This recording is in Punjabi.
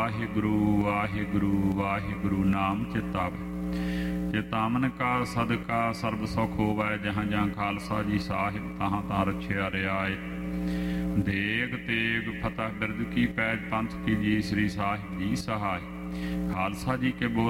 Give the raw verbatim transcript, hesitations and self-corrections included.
ਵਾਹਿਗੁਰੂ ਵਾਹਿਗੁਰੂ ਵਾਹਿਗੁਰੂ ਨਾਮ ਚਿਤਾਵੈ। ਚਿਤਾਵਨ ਕਾ ਸਦਕਾ ਸਰਬ ਸੁਖ ਹੋਵੈ। ਜਹਾਂ ਜਹਾਂ ਖਾਲਸਾ ਜੀ ਸਾਹਿਬ ਤਹਾਂ ਤਾਂ ਰਛਿਆ ਰਿਆਏ। ਦੇਗ ਤੇਗ ਫਤਿਹ ਬਿਰਦ ਕੀ ਪੈਜ ਪੰਥ ਕੀ ਜੀ। ਸ੍ਰੀ ਸਾਹਿਬ ਜੀ ਸਹਾय। ਖਾਲਸਾ जी के बोल